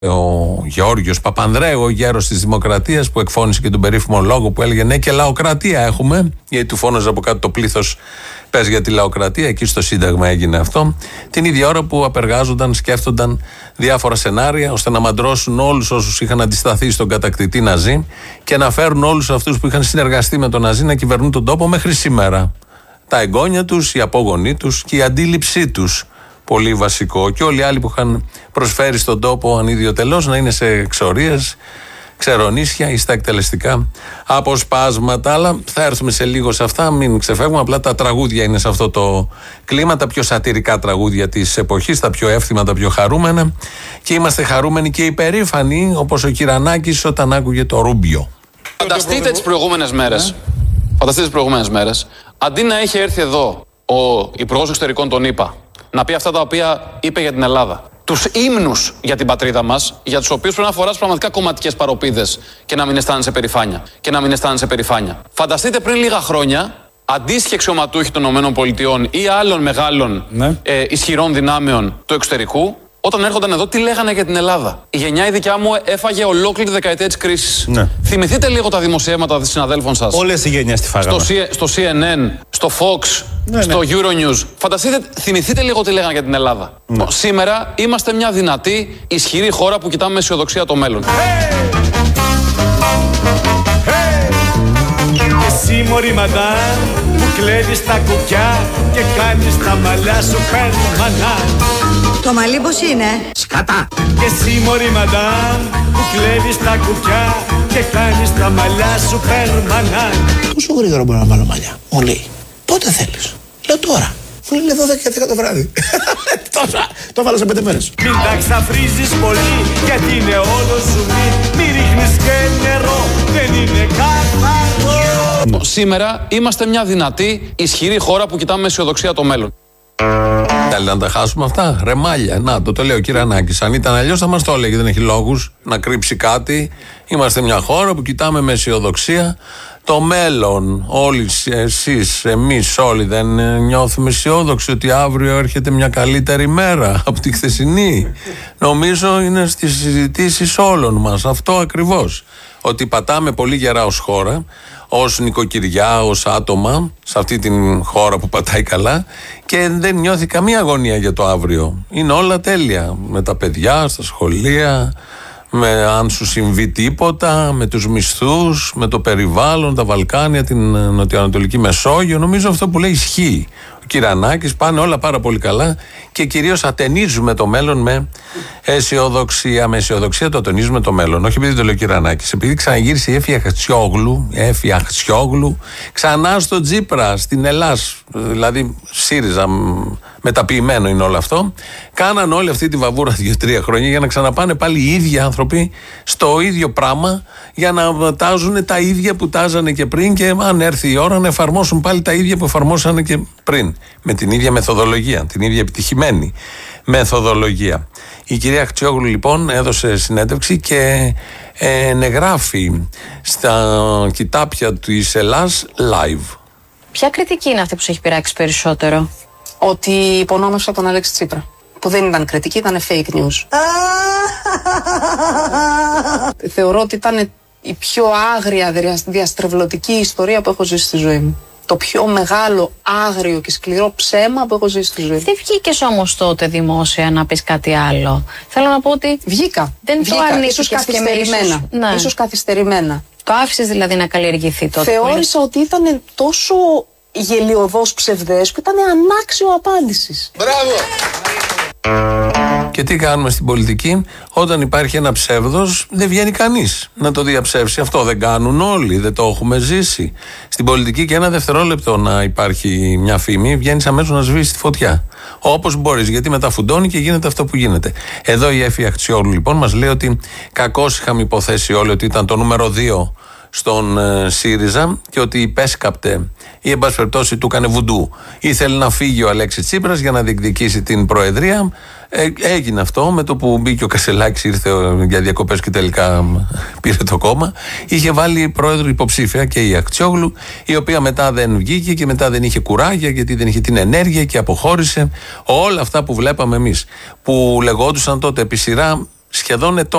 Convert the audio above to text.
Ο Γεώργιος Παπανδρέου, ο γέρος της Δημοκρατίας, που εκφώνησε και τον περίφημο λόγο που έλεγε ναι, και λαοκρατία έχουμε, γιατί του φώναζε από κάτω το πλήθος, πες για τη λαοκρατία. Εκεί στο Σύνταγμα έγινε αυτό. Την ίδια ώρα που απεργάζονταν, σκέφτονταν διάφορα σενάρια ώστε να μαντρώσουν όλους όσους είχαν αντισταθεί στον κατακτητή Ναζί και να φέρουν όλους αυτούς που είχαν συνεργαστεί με τον Ναζί να κυβερνούν τον τόπο μέχρι σήμερα. Τα εγγόνια τους, οι απόγονοί τους και η αντίληψή τους. Πολύ βασικό. Και όλοι οι άλλοι που είχαν προσφέρει στον τόπο ανιδιοτελώς να είναι σε εξορίες, ξερονίσια ή στα εκτελεστικά αποσπάσματα. Αλλά θα έρθουμε σε λίγο σε αυτά, μην ξεφεύγουμε. Απλά τα τραγούδια είναι σε αυτό το κλίμα, τα πιο σατυρικά τραγούδια της εποχής, τα πιο εύθυμα, τα πιο χαρούμενα. Και είμαστε χαρούμενοι και υπερήφανοι, όπως ο Κυρανάκης όταν άκουγε το Ρούμπιο. Φανταστείτε τις προηγούμενες μέρες, αντί να έχει έρθει εδώ ο Υπουργός Εξωτερικών των ΗΠΑ να πει αυτά τα οποία είπε για την Ελλάδα, τους ύμνους για την πατρίδα μας, για τους οποίους πρέπει να φοράς πραγματικά κομματικές παροπίδες και να μην αισθάνεσαι περηφάνεια. Φανταστείτε πριν λίγα χρόνια, αντίστοιχοι αξιωματούχοι των ΗΠΑ ή άλλων μεγάλων ισχυρών δυνάμεων του εξωτερικού, όταν έρχονταν εδώ, τι λέγανε για την Ελλάδα. Η γενιά η δικιά μου έφαγε ολόκληρη τη δεκαετία της κρίσης. Ναι. Θυμηθείτε λίγο τα δημοσιεύματα των συναδέλφων σας. Όλες οι γενιές τη φάγαμε. Στο CNN, στο Fox, στο Euronews. Θυμηθείτε λίγο τι λέγανε για την Ελλάδα. Ναι. Σήμερα είμαστε μια δυνατή, ισχυρή χώρα που κοιτάμε με αισιοδοξία το μέλλον. Εσύ μωρή μαντάν που κλέβεις τα κουκιά και κάνεις τα μαλλιά σου περμανάν. Το μαλλί πως είναι? Σκατά! Και εσύ μωρή μαντάν που κλέβεις τα κουκιά και κάνεις τα μαλλιά σου περμανάν. Πόσο γρήγορα μπορώ να βάλω μαλλιά? Μου λέει, πότε θέλεις? Λέω τώρα. Μου λέει 12 το βράδυ. Το βάλω σε 5 μέρες. Μην τα ξαφρίζεις πολύ γιατί είναι όλο ζουμί. Μη ρίχνεις και νερό, δεν είναι καθαρό. Σήμερα είμαστε μια δυνατή, ισχυρή χώρα που κοιτάμε με αισιοδοξία το μέλλον. Θέλετε να τα χάσουμε αυτά? Ρεμάλια. Να, το λέει ο Κυρανάκης. Αν ήταν αλλιώς θα μας το έλεγε. Δεν έχει λόγους να κρύψει κάτι. Είμαστε μια χώρα που κοιτάμε με αισιοδοξία το μέλλον. Όλοι εσείς, εμείς όλοι δεν νιώθουμε αισιόδοξοι ότι αύριο έρχεται μια καλύτερη μέρα από τη χθεσινή? Νομίζω είναι στις συζητήσεις όλων μας αυτό ακριβώς. Ότι πατάμε πολύ γερά ως χώρα, ως νοικοκυριά, ως άτομα, σε αυτή την χώρα που πατάει καλά και δεν νιώθει καμία αγωνία για το αύριο. Είναι όλα τέλεια. Με τα παιδιά, στα σχολεία, με αν σου συμβεί τίποτα, με τους μισθούς, με το περιβάλλον, τα Βαλκάνια, την Νοτιοανατολική Μεσόγειο. Νομίζω αυτό που λέει ισχύει. Ο Κυρανάκης, πάνε όλα πάρα πολύ καλά και κυρίως ατενίζουμε το μέλλον με αισιοδοξία. Με αισιοδοξία το ατενίζουμε το μέλλον. Όχι επειδή το λέει ο Κυρανάκης, επειδή ξαναγύρισε η Έφη Αχτσιόγλου ξανά στο Τσίπρα, στην Ελλάς. Δηλαδή ΣΥΡΙΖΑ, μεταποιημένο είναι όλο αυτό. Κάναν όλη αυτή τη βαβούρα 2-3 χρόνια για να ξαναπάνε πάλι οι ίδιοι άνθρωποι στο ίδιο πράγμα, για να τάζουν τα ίδια που τάζανε και πριν και αν έρθει η ώρα να εφαρμόσουν πάλι τα ίδια που εφαρμόσανε και πριν. Με την ίδια μεθοδολογία, την ίδια επιτυχημένη μεθοδολογία. Η κυρία Αχτσιόγλου λοιπόν έδωσε συνέντευξη και εγγράφει στα κοιτάπια της Ελλάς live. Ποια κριτική είναι αυτή που σου έχει πειράξει περισσότερο? Ότι υπονόμευσα τον Αλέξη Τσίπρα. Που δεν ήταν κριτική, ήταν fake news. Θεωρώ ότι ήταν η πιο άγρια διαστρεβλωτική ιστορία που έχω ζήσει στη ζωή μου. Το πιο μεγάλο, άγριο και σκληρό ψέμα που έχω ζήσει στη ζωή μου. Δεν βγήκες όμως τότε δημόσια να πεις κάτι άλλο? Θέλω να πω ότι βγήκα. Δεν το αρνήθηκες καθυστερημένα. Ναι. Ίσως καθυστερημένα. Το άφησες δηλαδή να καλλιεργηθεί τότε? Θεώρησα ότι ήταν τόσο γελιωδώς ψευδές που ήταν ανάξιο απάντησης. Μπράβο! Και τι κάνουμε στην πολιτική? Όταν υπάρχει ένα ψεύδος, δεν βγαίνει κανείς να το διαψεύσει. Αυτό δεν κάνουν όλοι, δεν το έχουμε ζήσει. Στην πολιτική και ένα δευτερόλεπτο να υπάρχει μια φήμη, βγαίνεις αμέσως να σβήσεις τη φωτιά. Όπως μπορείς, γιατί μετά φουντώνει και γίνεται αυτό που γίνεται. Εδώ η Έφη Αχτσιόγλου λοιπόν μας λέει ότι κακώς είχαμε υποθέσει όλοι ότι ήταν το νούμερο 2 στον ΣΥΡΙΖΑ και ότι υπέσκαπτε ή εν πάση περιπτώσει του έκανε βουντού. Ήθελε να φύγει ο Αλέξης Τσίπρας για να διεκδικήσει την Προεδρία. Έγινε αυτό με το που μπήκε ο Κασελάκης, ήρθε για διακοπές και τελικά πήρε το κόμμα. Είχε βάλει πρόεδρο υποψήφια και η Αχτσιόγλου, η οποία μετά δεν βγήκε και μετά δεν είχε κουράγια γιατί δεν είχε την ενέργεια και αποχώρησε. Όλα αυτά που βλέπαμε εμείς, που λεγόντουσαν τότε επί σειρά Σχεδόν ετών.